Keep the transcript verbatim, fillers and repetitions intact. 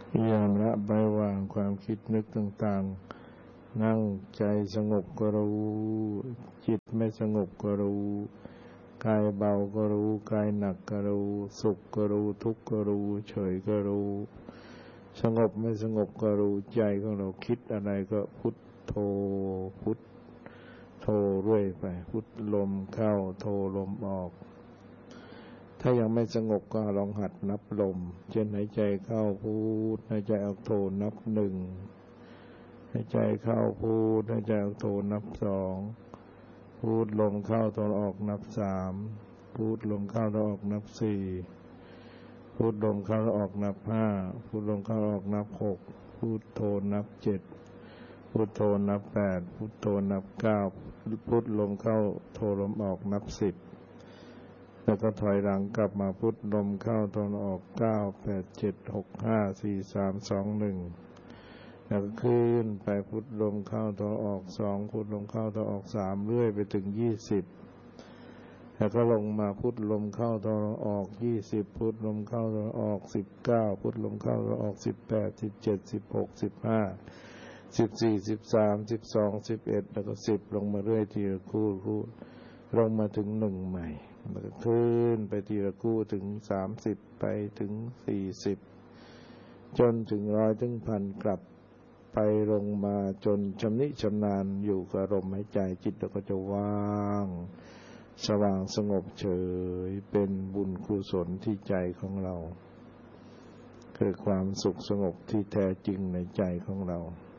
พยายามละใบวางความคิดนึกต่างๆนั่งใจสงบก็รู้จิตไม่สงบก็รู้กายเบาก็รู้กายหนักก็รู้สุขก็รู้ทุกข์ก็รู้เฉยก็รู้สงบไม่สงบก็รู้ใจของเราคิดอะไรก็พุทโธพุทโธเรื่อยไปพุทลมเข้าโธลมออกถ้ายังไม่สงบก็ลองหัดนับลมเช่นหายใจเข้าพุทหายใจออกโธนับหนึ่งหายใจเข้าพุทหายใจออกโธนับสองพุทลมเข้าโธออกนับสามพุทลมเข้าโธออกนับสี่พุทลมเข้าออกนับห้าพุทลมเข้าออกนับหกพุทโธนับเจ็ดพุทโธนับแปดพุทโธนับเก้าพุทลมเข้าโธลมออกนับสิบแล้วก็ถอยหลังกลับมาพุทลมเข้าโธลมออกเก้าแปดเจ็ดหกห้าสี่สามสองหนึ่งแล้วก็ขึ้นไปพุทลมเข้าโธออกสองพุทลมเข้าโธออกสามเรื่อยไปถึงยี่สิบแล้วก็ลงมาพุทลมเข้าโธออกยี่สิบพุทลมเข้าโธออกสิบเก้าพุทลมเข้าโธออกสิบแปดสิบเจ็ดสิบหกสิบห้าสิบสี่สิบสามสิบสองสิบเอ็ดแล้วก็สิบลงมาเรื่อยทีละคู่คู่ลงมาถึงหนึ่งใหม่แล้วก็ขึ้นไปทีละคู่ถึงสามสิบไปถึงสี่สิบจนถึงร้อยถึงพันกลับไปลงมาจนชำนิชำนาญอยู่กับลมหายใจจิตเราก็จะว่างสว่างสงบเฉยเป็นบุญกุศลที่ใจของเราคือความสุขสงบที่แท้จริงในใจของเรา